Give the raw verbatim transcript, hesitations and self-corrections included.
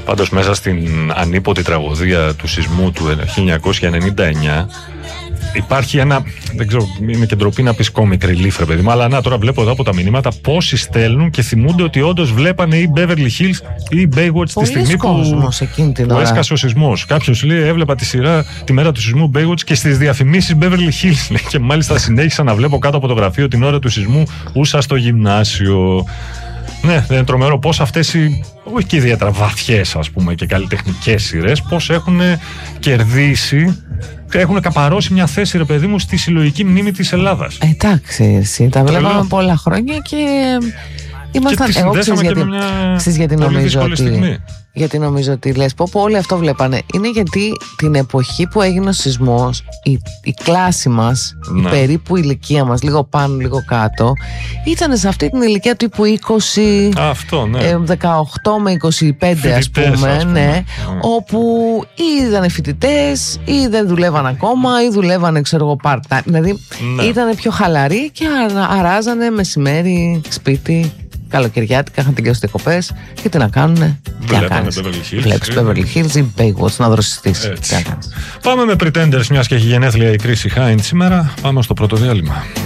Πάντως μέσα στην ανίποτη τραγωδία του σεισμού του χίλια εννιακόσια ενενήντα εννιά υπάρχει ένα, δεν ξέρω, είναι και ντροπή να πεις comic relief, ρε παιδί μου, αλλά να, τώρα βλέπω εδώ από τα μηνύματα πόσοι στέλνουν και θυμούνται ότι όντως βλέπανε ή Beverly Hills ή Baywatch τη στιγμή που, που έσκασε ο σεισμός. Κάποιος λέει έβλεπα τη σειρά τη μέρα του σεισμού Baywatch και στις διαφημίσεις Beverly Hills. Και μάλιστα συνέχισα να βλέπω κάτω από το γραφείο την ώρα του σεισμού, ούσα στο γυμνάσιο. Ναι, είναι τρομερό πώς αυτές οι, όχι και ιδιαίτερα βαθιές ας πούμε και καλλιτεχνικές σειρές, πώς έχουν κερδίσει, έχουν καπαρώσει μια θέση, ρε παιδί μου, στη συλλογική μνήμη της Ελλάδας. Εντάξει, εσύ τα βλέπαμε πολλά χρόνια και ήμασταν. Και εγώ ξέρεις γιατί, μια γιατί νομίζω ότι, στιγμή. γιατί νομίζω ότι λες πω πω όλοι αυτό βλέπανε. Είναι γιατί την εποχή που έγινε ο σεισμός, η, η κλάση μας, ναι. η περίπου ηλικία μας, λίγο πάνω λίγο κάτω, ήταν σε αυτή την ηλικία τύπου είκοσι, αυτό, ναι. ε, δεκαοκτώ με είκοσι πέντε ας πούμε, ας πούμε. Ναι, mm. όπου ή ήταν φοιτητές ή δεν δουλεύαν ακόμα ή δουλεύανε ξέρω εγώ part-time. Δηλαδή ναι. ήταν πιο χαλαροί και αράζανε μεσημέρι σπίτι. Καλοκαιριάτικα, είχαν τελειώσει διακοπές και τι να κάνουνε. Τι να κάνεις. Βλέπεις Beverly Hills ή Baywatch να δροσιστείς. Πάμε με Pretenders, μιας και έχει γενέθλια η Chrissy Hynde σήμερα. Πάμε στο πρώτο διάλειμμα.